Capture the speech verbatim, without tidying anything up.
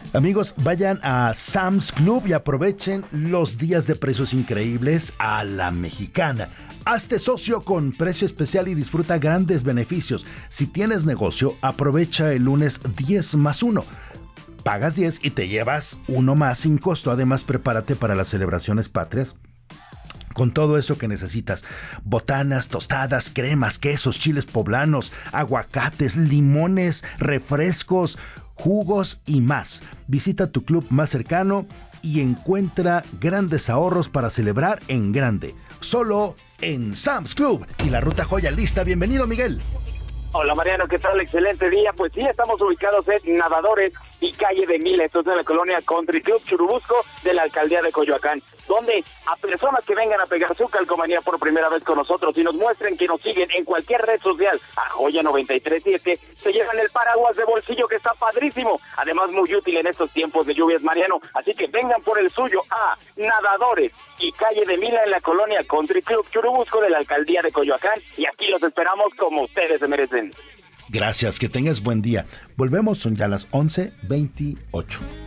Amigos, vayan a Sam's Club y aprovechen los días de precios increíbles a la mexicana. Hazte socio con precio especial y disfruta grandes beneficios. Si tienes negocio, aprovecha el lunes diez más uno. Pagas diez y te llevas uno más sin costo. Además, prepárate para las celebraciones patrias con todo eso que necesitas: botanas, tostadas, cremas, quesos, chiles poblanos, aguacates, limones, refrescos, jugos y más. Visita tu club más cercano y encuentra grandes ahorros para celebrar en grande. Solo en Sam's Club. Y la ruta joya lista. Bienvenido, Miguel. Hola, Mariano, ¿qué tal? Excelente día. Pues sí, estamos ubicados en Nadadores y Calle de Mila, esto es en la colonia Country Club Churubusco de la alcaldía de Coyoacán, donde a personas que vengan a pegar su calcomanía por primera vez con nosotros y nos muestren que nos siguen en cualquier red social a Joya noventa y tres punto siete, se llevan el paraguas de bolsillo que está padrísimo, además muy útil en estos tiempos de lluvias, Mariano, así que vengan por el suyo a Nadadores y Calle de Mila en la colonia Country Club Churubusco de la alcaldía de Coyoacán, y aquí los esperamos como ustedes se merecen. Gracias, que tengas buen día. Volvemos, son ya las once veintiocho.